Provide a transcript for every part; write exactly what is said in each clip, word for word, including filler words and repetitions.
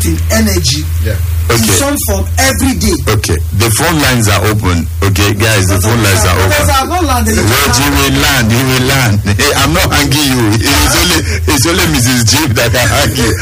energy yeah. okay. in some form every day. Okay, the phone lines are open. Okay, guys, the phone lines are open. Well, you will land, you will land. Hey, I'm not hanging you. It's only, it's only Missus Jim that can hang you.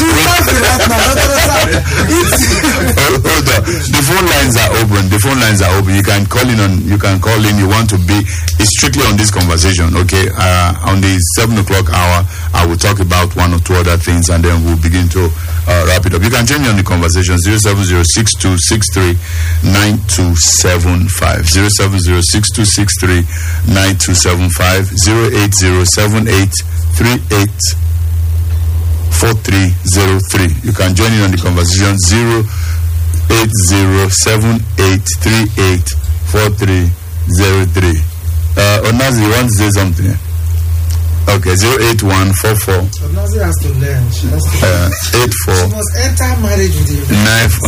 Hold on. The phone lines are open. The phone lines are open. You can call in on. You can call in. You want to be. It's strictly on this conversation. Okay. Uh, on the seven o'clock hour, I will talk about one or two other things, and then we'll begin to uh, wrap it up. You can join me on the conversation. Zero seven zero six two six three nine two seven five. Zero seven zero six two six three nine two seven five. Zero eight zero seven eight three eight four three zero three. You can join in on the conversation. Zero eight zero seven eight three eight four three zero three. Uh, Onazi, you want to say something? Okay, zero eight one four four. Onazi has to learn. She has to uh, eight four. She must enter marriage with you. Nine four.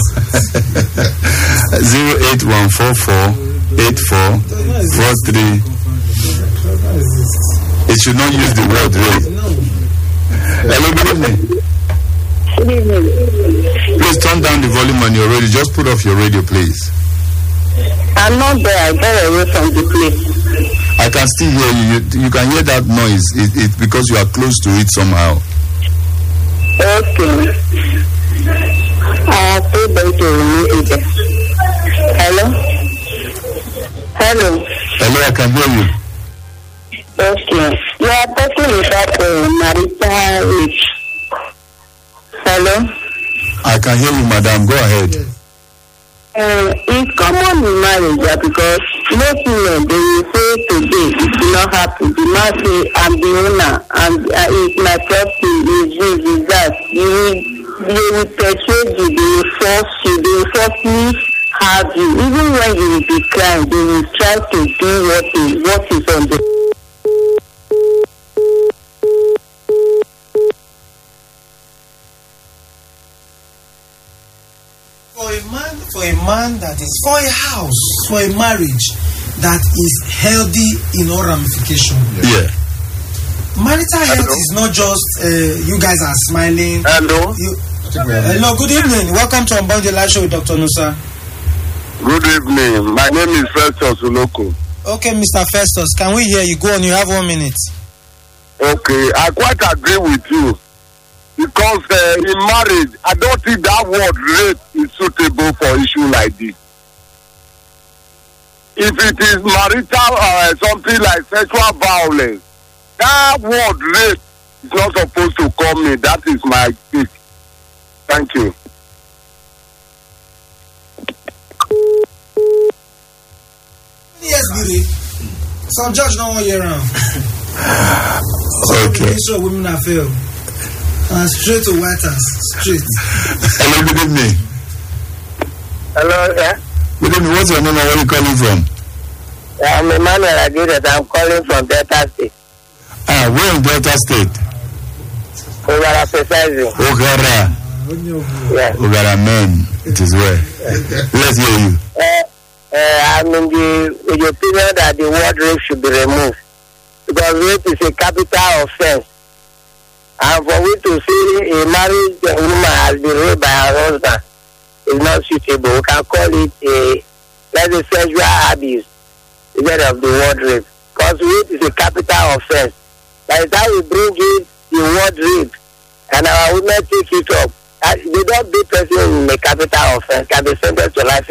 Zero eight one four four eight four four three. It should not use the word rape. Hello, good evening. Good evening. Please turn down the volume on your radio. Just put off your radio, please. I'm not there. I got away from the place. I can still hear you. You, you can hear that noise. It, it's because you are close to it somehow. Okay. I have to go to remove it. Hello? Hello? Hello, I can hear you. Okay. You are talking about uh, marital rape. Hello? I can hear you, madam. Go ahead. Uh, it's common in marriage uh, because most women, they will say today it will not happen. The man say, I'm the owner, and uh, it's my property, it's this, it's that. You will, they will persuade you, they will force you, they will forcefully have you. Even when you will be crying, they will try to do what is, what is on the... For a man, for a man that is for a house, for a marriage that is healthy in all ramifications. Yeah. Marital health is not just uh, you guys are smiling. Hello. You, hello. Good evening. Welcome to Unbound the Live Show with Doctor Nusa. Good evening. My name is Festus Uloko. Okay, Mister Festus, can we hear you? Go on. You have one minute. Okay, I quite agree with you. Because uh, in marriage, I don't think that word rape is suitable for issue like this. If it is marital or uh, something like sexual violence, that word rape is not supposed to come in. That is my take. Thank you. Yes, beauty. Some judge don't want you around. Okay. So women are failed. Uh, straight to White House. Straight. Hello, good evening. Hello, yeah? Good evening. What's your name and where are you calling from? Yeah, I'm Emmanuel Aguirre. I'm calling from Delta State. Ah, where in Delta State? Ogara, precisely. Ogara. Yeah. Ogara, man. It is well. Let's hear you. Uh, uh, I'm in the, in the opinion that the word rape should be removed. Because rape is a capital offense. And for we to see a married woman has been raped by her husband is not suitable. We can call it a, let's say, sexual abuse instead of the word rape. Because rape is a capital offense. By the time we bring in the word rape and our women take it up, they don't be person in a capital offense, can be sentenced to life.